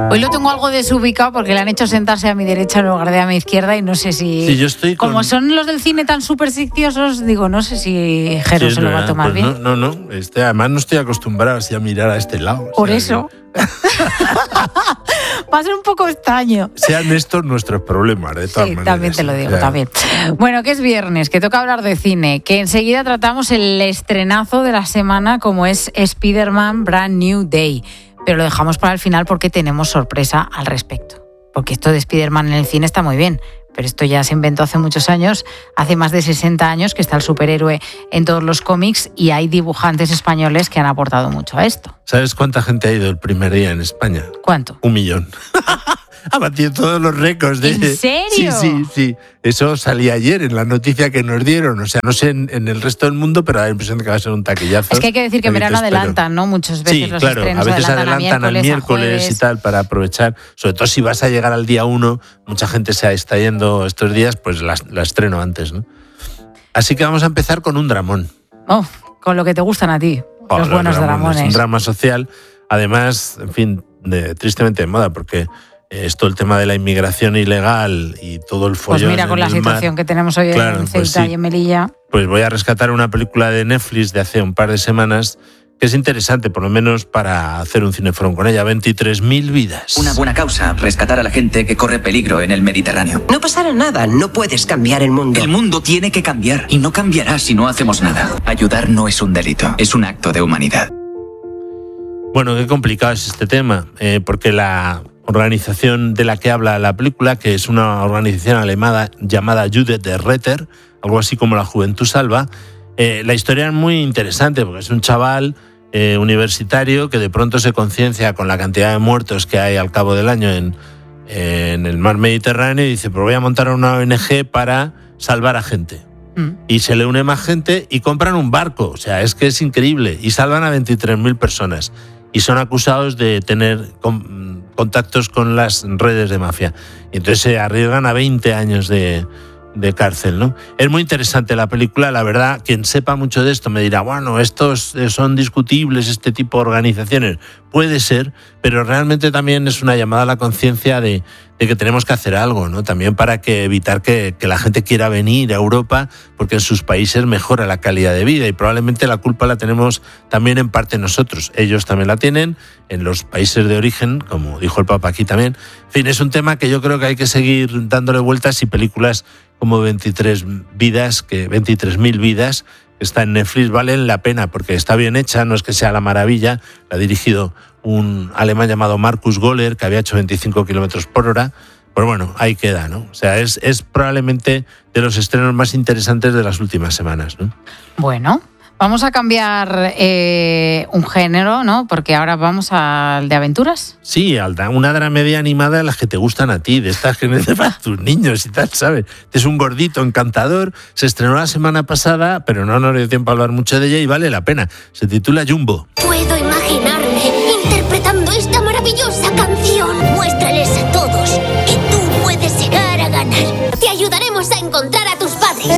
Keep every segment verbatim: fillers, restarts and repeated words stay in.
Hoy lo tengo algo desubicado porque le han hecho sentarse a mi derecha en lugar de a mi izquierda y no sé si... Sí, yo estoy con... Como son los del cine tan supersticiosos, digo, no sé si Jero sí, se lo va a tomar pues bien. No, no, no. Este, además no estoy acostumbrado así a mirar a este lado. Por o sea, eso. Que... va a ser un poco extraño. Sean estos nuestros problemas, de todas sí, maneras. también te lo digo, o sea, también. Bueno, que es viernes, que toca hablar de cine, que enseguida tratamos el estrenazo de la semana como es Spider-Man Brand New Day. Pero lo dejamos para el final porque tenemos sorpresa al respecto. Porque esto de Spider-Man en el cine está muy bien, pero esto ya se inventó hace muchos años, hace más de sesenta años que está el superhéroe en todos los cómics y hay dibujantes españoles que han aportado mucho a esto. ¿Sabes cuánta gente ha ido el primer día en España? ¿Cuánto? Un millón. Ha batido todos los récords. De... ¿En serio? Sí, sí, sí. Eso salía ayer en la noticia que nos dieron. O sea, no sé en, en el resto del mundo, pero da la impresión de que va a ser un taquillazo. Es que hay que decir que en verano adelantan, ¿no? Muchas veces sí, los claro, estrenos a veces adelantan, adelantan a al miércoles y tal para aprovechar. Sobre todo si vas a llegar al día uno, mucha gente se está yendo estos días, pues la, la estreno antes, ¿no? Así que vamos a empezar con un dramón. Oh, con lo que te gustan a ti, oh, los, los buenos dramones. dramones. Un drama social, además, en fin, de, tristemente de moda, porque es todo el tema de la inmigración ilegal y todo el follón. Pues mira, con la situación mar. que tenemos hoy claro, en Ceuta pues sí. y en Melilla. Pues voy a rescatar una película de Netflix de hace un par de semanas que es interesante, por lo menos para hacer un cineforón con ella. veintitrés mil vidas. Una buena causa, rescatar a la gente que corre peligro en el Mediterráneo. No pasará nada, no puedes cambiar el mundo. El mundo tiene que cambiar y no cambiará si no hacemos nada. Ayudar no es un delito, es un acto de humanidad. Bueno, qué complicado es este tema, eh, porque la organización de la que habla la película, que es una organización alemana llamada Judith de Retter, algo así como la Juventud Salva, eh, la historia es muy interesante porque es un chaval eh, universitario que de pronto se conciencia con la cantidad de muertos que hay al cabo del año en, eh, en el mar Mediterráneo y dice, pues voy a montar una O N G para salvar a gente. Mm. Y se le une más gente y compran un barco, o sea, es que es increíble, y salvan a veintitrés mil personas. Y son acusados de tener con, contactos con las redes de mafia. Y entonces se arriesgan a veinte años de, de cárcel, ¿no? Es muy interesante la película, la verdad, quien sepa mucho de esto me dirá, bueno, estos son discutibles, este tipo de organizaciones. Puede ser, pero realmente también es una llamada a la conciencia de, de que tenemos que hacer algo, ¿no? También para que evitar que, que la gente quiera venir a Europa porque en sus países mejora la calidad de vida y probablemente la culpa la tenemos también en parte nosotros. Ellos también la tienen en los países de origen, como dijo el Papa aquí también. En fin, es un tema que yo creo que hay que seguir dándole vueltas y películas como veintitrés vidas, que veintitrés mil vidas, está en Netflix, valen la pena porque está bien hecha, no es que sea la maravilla, la ha dirigido un alemán llamado Markus Goller, que había hecho veinticinco kilómetros por hora, pero bueno, ahí queda, ¿no? O sea, es, es probablemente de los estrenos más interesantes de las últimas semanas, ¿no? Bueno, vamos a cambiar eh, un género, ¿no? Porque ahora vamos al de aventuras. Sí, una dramedia animada de las que te gustan a ti, de estas que necesitas para tus niños y tal, ¿sabes? Es un gordito encantador, se estrenó la semana pasada, pero no nos dio tiempo a hablar mucho de ella y vale la pena. Se titula Jumbo. Puedo imaginarme interpretando esta maravillosa canción. Muéstrales a todos que tú puedes llegar a ganar. Te ayudaremos a encontrar a tus padres.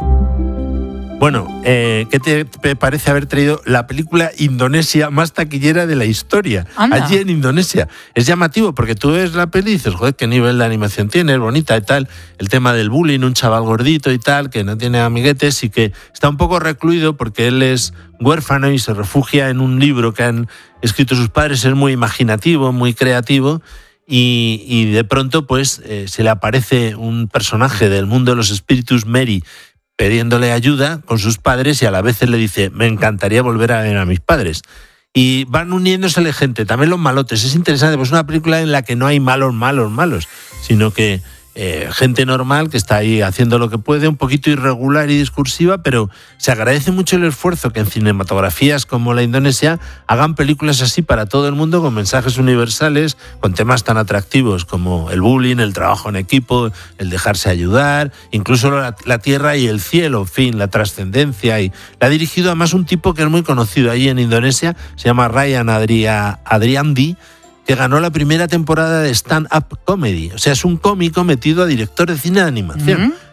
Bueno, eh, ¿qué te parece haber traído la película indonesia más taquillera de la historia? Anda. Allí en Indonesia. Es llamativo porque tú ves la peli y dices, joder, qué nivel de animación tiene, es bonita y tal. El tema del bullying, un chaval gordito y tal, que no tiene amiguetes y que está un poco recluido porque él es huérfano y se refugia en un libro que han escrito sus padres. Es muy imaginativo, muy creativo. Y, y de pronto pues eh, se le aparece un personaje del mundo de los espíritus, Mary, pidiéndole ayuda con sus padres y a la vez él le dice, me encantaría volver a ver a mis padres. Y van uniéndosele gente, también los malotes. Es interesante, pues es una película en la que no hay malos, malos, malos, sino que eh, gente normal que está ahí haciendo lo que puede, un poquito irregular y discursiva, pero se agradece mucho el esfuerzo que en cinematografías como la indonesia hagan películas así para todo el mundo, con mensajes universales, con temas tan atractivos como el bullying, el trabajo en equipo, el dejarse ayudar, incluso la, la tierra y el cielo, en fin, la trascendencia. Y la ha dirigido además un tipo que es muy conocido allí en Indonesia, se llama Ryan Adria, Adriandi, que ganó la primera temporada de stand-up comedy. O sea, es un cómico metido a director de cine de animación. Uh-huh.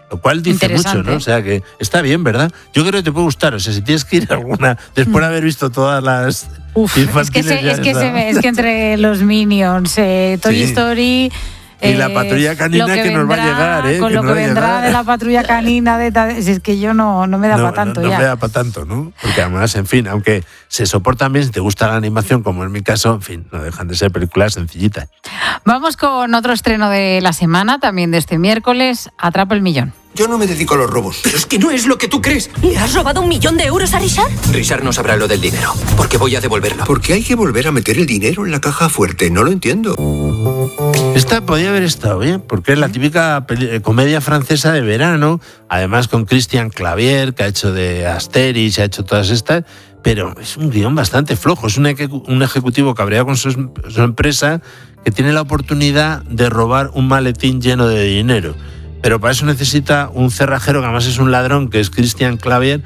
Lo cual dice mucho, ¿no? O sea, que está bien, ¿verdad? Yo creo que te puede gustar. O sea, si tienes que ir a alguna, después de haber visto todas las Uf, es que, se, es, que se ve, es que entre los Minions, eh, Toy sí. Story... Y la patrulla canina que, que vendrá, nos va a llegar, ¿eh? Con que lo que vendrá de la patrulla canina, de, si es que yo no, no me da no, para tanto no, ya. No me da para tanto, ¿no? Porque además, en fin, aunque se soportan bien, si te gusta la animación, como en mi caso, en fin, no dejan de ser películas sencillitas. Vamos con otro estreno de la semana, también de este miércoles, Atrapa el Millón. Yo no me dedico a los robos. Pero es que no es lo que tú crees. ¿Le has robado un millón de euros a Richard? Richard no sabrá lo del dinero, porque voy a devolverlo. ¿Por qué hay que volver a meter el dinero en la caja fuerte? No lo entiendo. Esta podía haber estado bien, porque es la típica peli- comedia francesa de verano, además con Christian Clavier, que ha hecho de Asterix, ha hecho todas estas, pero es un guión bastante flojo. Es un, eje- un ejecutivo cabreado con su, su empresa que tiene la oportunidad de robar un maletín lleno de dinero. Pero para eso necesita un cerrajero, que además es un ladrón, que es Christian Clavier,